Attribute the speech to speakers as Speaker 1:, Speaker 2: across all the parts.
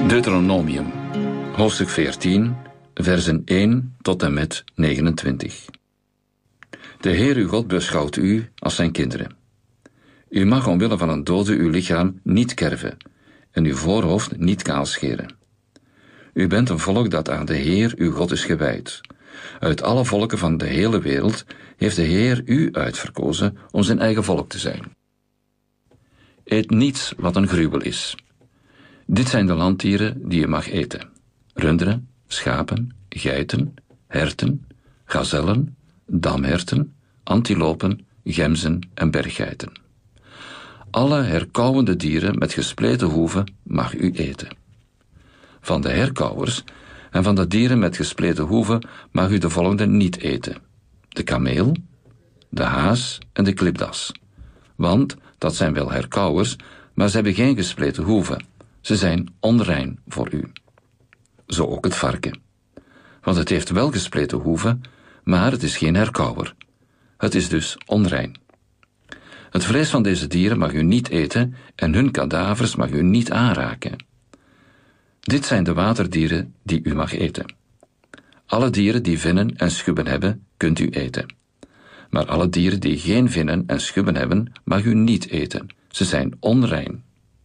Speaker 1: Deuteronomium, hoofdstuk 14, versen 1 tot en met 29. De Heer uw God beschouwt u als zijn kinderen. U mag omwille van een dode uw lichaam niet kerven en uw voorhoofd niet kaalscheren. U bent een volk dat aan de Heer uw God is gewijd. Uit alle volken van de hele wereld heeft de Heer u uitverkozen om zijn eigen volk te zijn. Eet niets wat een gruwel is. Dit zijn de landdieren die je mag eten: runderen, schapen, geiten, herten, gazellen, damherten, antilopen, gemzen en berggeiten. Alle herkauwende dieren met gespleten hoeven mag u eten. Van de herkauwers en van de dieren met gespleten hoeven mag u de volgende niet eten: de kameel, de haas en de klipdas. Want dat zijn wel herkauwers, maar ze hebben geen gespleten hoeven. Ze zijn onrein voor u. Zo ook het varken. Want het heeft wel gespleten hoeven, maar het is geen herkauwer. Het is dus onrein. Het vlees van deze dieren mag u niet eten en hun kadavers mag u niet aanraken. Dit zijn de waterdieren die u mag eten. Alle dieren die vinnen en schubben hebben, kunt u eten. Maar alle dieren die geen vinnen en schubben hebben, mag u niet eten. Ze zijn onrein.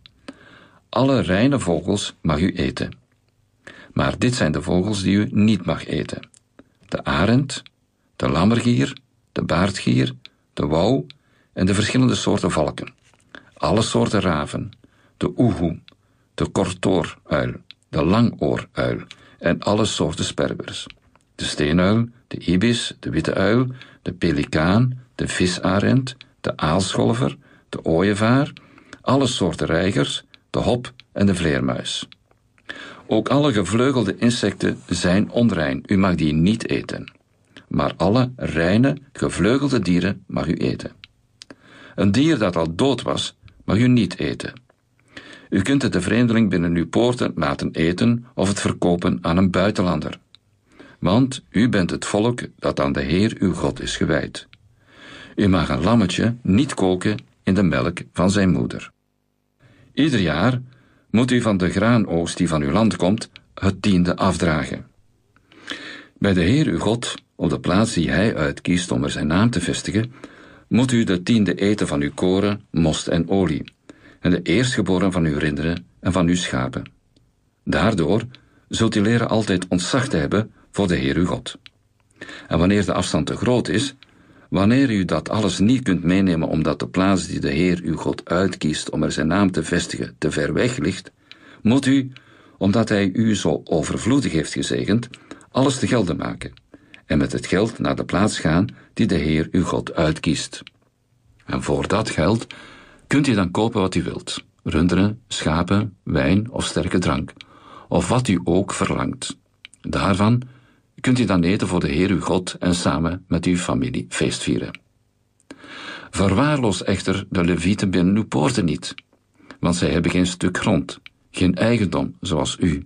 Speaker 1: Alle reine vogels mag u eten. Maar dit zijn de vogels die u niet mag eten: de arend, de lammergier, de baardgier, de wouw en de verschillende soorten valken. Alle soorten raven, de oehoe, de kortooruil, de langooruil en alle soorten sperwers. De steenuil, de ibis, de witte uil, de pelikaan, de visarend, de aalscholver, de ooievaar, alle soorten reigers, de hop en de vleermuis. Ook alle gevleugelde insecten zijn onrein, u mag die niet eten. Maar alle reine, gevleugelde dieren mag u eten. Een dier dat al dood was, mag u niet eten. U kunt het de vreemdeling binnen uw poorten laten eten of het verkopen aan een buitenlander. Want u bent het volk dat aan de Heer uw God is gewijd. U mag een lammetje niet koken in de melk van zijn moeder. Ieder jaar moet u van de graanoogst die van uw land komt het 10e afdragen. Bij de Heer uw God, op de plaats die hij uitkiest om er zijn naam te vestigen, moet u de 10e eten van uw koren, most en olie, en de eerstgeboren van uw runderen en van uw schapen. Daardoor zult u leren altijd ontzag te hebben voor de Heer uw God. En wanneer de afstand te groot is, wanneer u dat alles niet kunt meenemen omdat de plaats die de Heer uw God uitkiest om er zijn naam te vestigen te ver weg ligt, moet u, omdat hij u zo overvloedig heeft gezegend, alles te gelden maken en met het geld naar de plaats gaan die de Heer uw God uitkiest. En voor dat geld kunt u dan kopen wat u wilt: runderen, schapen, wijn of sterke drank, of wat u ook verlangt. Daarvan kunt u dan eten voor de Heer uw God en samen met uw familie feestvieren. Verwaarloos echter de Levieten binnen uw poorten niet, want zij hebben geen stuk grond, geen eigendom zoals u.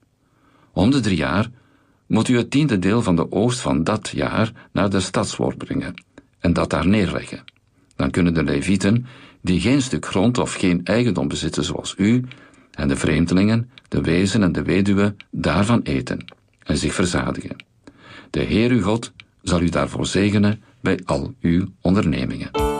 Speaker 1: Om de 3 jaar moet u het 10e deel van de oogst van dat jaar naar de stadspoort brengen en dat daar neerleggen. Dan kunnen de Levieten, die geen stuk grond of geen eigendom bezitten zoals u, en de vreemdelingen, de wezen en de weduwe daarvan eten en zich verzadigen. De Heer uw God zal u daarvoor zegenen bij al uw ondernemingen.